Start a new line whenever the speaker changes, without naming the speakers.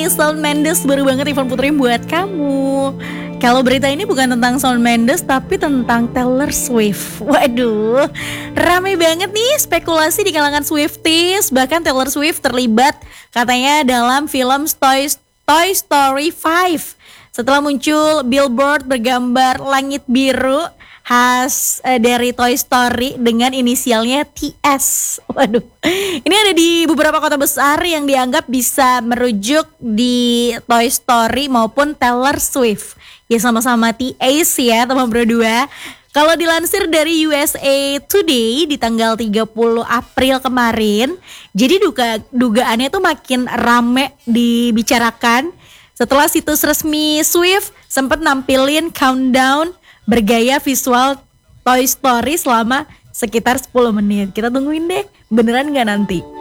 Shawn Mendes baru banget Ivan Putri buat kamu. Kalau berita ini bukan tentang Shawn Mendes tapi tentang Taylor Swift. Waduh, ramai banget nih spekulasi di kalangan Swifties. Bahkan Taylor Swift terlibat katanya dalam film Toy Story 5. Setelah muncul billboard bergambar langit biru khas dari Toy Story dengan inisialnya TS. Waduh, ini ada di beberapa kota besar yang dianggap bisa merujuk di Toy Story maupun Taylor Swift. Ya sama-sama TS ya teman berdua. Kalau dilansir dari USA Today di tanggal 30 April kemarin, jadi dugaannya tuh makin rame dibicarakan setelah situs resmi Swift sempat nampilin countdown bergaya visual Toy Story selama sekitar 10 menit. Kita tungguin deh, beneran gak nanti?